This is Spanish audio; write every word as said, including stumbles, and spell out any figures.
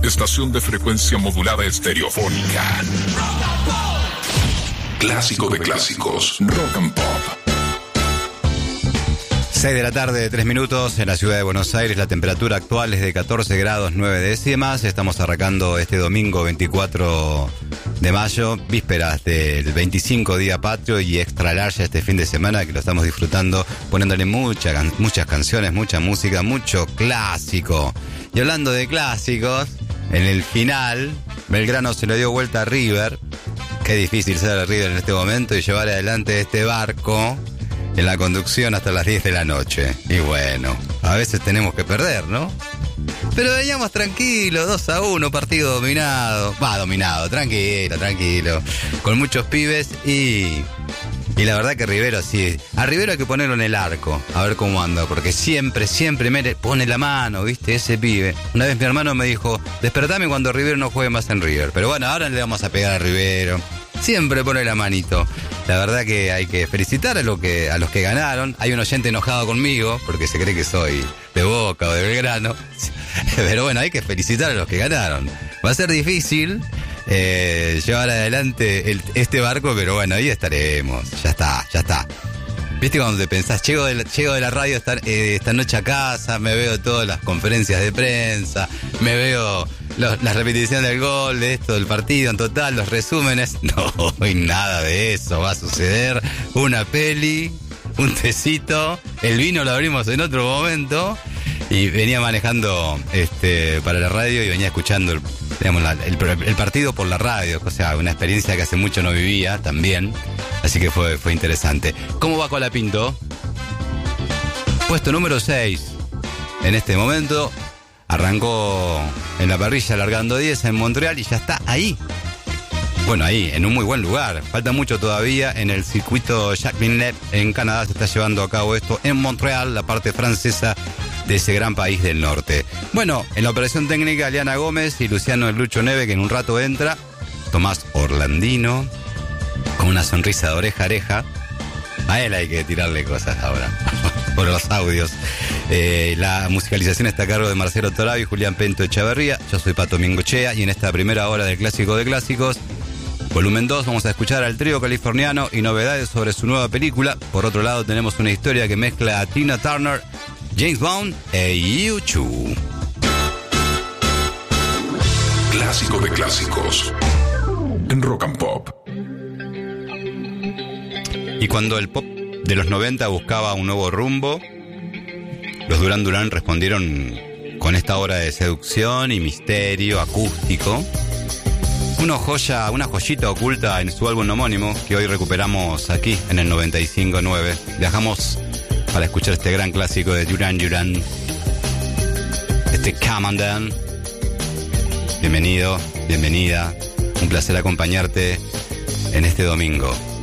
estación de frecuencia modulada estereofónica. Clásico de clásicos, Rock and Pop. seis de la tarde, tres minutos, en la ciudad de Buenos Aires. La temperatura actual es de catorce grados nueve décimas. Estamos arrancando este domingo veinticuatro de mayo, vísperas del veinticinco día patrio y extra large este fin de semana, que lo estamos disfrutando, poniéndole mucha, muchas canciones, mucha música, mucho clásico. Y hablando de clásicos, en el final, Belgrano se le dio vuelta a River. Qué difícil ser el River en este momento y llevar adelante este barco en la conducción hasta las diez de la noche. Y bueno, a veces tenemos que perder, ¿no? Pero veníamos tranquilos, dos a uno, partido dominado. Va, dominado, tranquilo, tranquilo. Con muchos pibes y... Y la verdad que Rivero sí. A Rivero hay que ponerlo en el arco, a ver cómo anda. Porque siempre, siempre me pone la mano, ¿viste? Ese pibe. Una vez mi hermano me dijo, despertame cuando Rivero no juegue más en River. Pero bueno, ahora le vamos a pegar a Rivero. Siempre pone la manito. La verdad que hay que felicitar a, lo que, a los que ganaron. Hay un oyente enojado conmigo porque se cree que soy de Boca o de Belgrano. Pero bueno, hay que felicitar a los que ganaron. Va a ser difícil eh, llevar adelante el, este barco, pero bueno, ahí estaremos. Ya está, ya está. ¿Viste cuando te pensás, llego de la, llego de la radio esta, eh, esta noche a casa, me veo todas las conferencias de prensa, me veo los, las repeticiones del gol, de esto, del partido en total, los resúmenes? No, y nada de eso va a suceder. Una peli, un tecito, el vino lo abrimos en otro momento. Y venía manejando este para la radio y venía escuchando el, digamos, la, el, el partido por la radio, o sea, una experiencia que hace mucho no vivía también, así que fue, fue interesante. ¿Cómo va Colapinto? Puesto número seis en este momento, arrancó en la parrilla largando diez en Montreal y ya está ahí. Bueno, ahí, en un muy buen lugar. Falta mucho todavía. En el circuito Jacques Villeneuve en Canadá se está llevando a cabo esto. En Montreal, la parte francesa de ese gran país del norte. Bueno, en la operación técnica, Liana Gómez y Luciano El Lucho Neve, que en un rato entra. Tomás Orlandino, con una sonrisa de oreja a oreja. A él hay que tirarle cosas ahora, por los audios. Eh, la musicalización está a cargo de Marcelo Torabi y Julián Pento Echeverría. Yo soy Pato Mingochea y en esta primera hora del Clásico de Clásicos, volumen dos, vamos a escuchar al trío californiano y novedades sobre su nueva película. Por otro lado, tenemos una historia que mezcla a Tina Turner, James Bond e U dos. Clásico de clásicos en Rock and Pop. Y cuando el pop de los noventa buscaba un nuevo rumbo, los Duran Duran respondieron con esta obra de seducción y misterio acústico. Una joya, una joyita oculta en su álbum homónimo que hoy recuperamos aquí en el noventa y cinco nueve. Viajamos para escuchar este gran clásico de Duran Duran, este Come On Down. Bienvenido, bienvenida. Un placer acompañarte en este domingo.